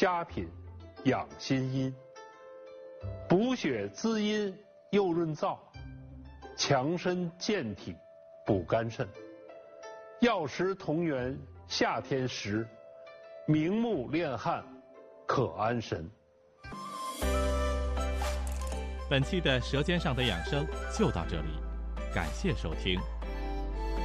佳品，养心阴。补血滋阴又润燥，强身健体补肝肾。药食同源，夏天食，明目练汗，可安神。 本期的《舌尖上的养生》就到这里，感谢收听。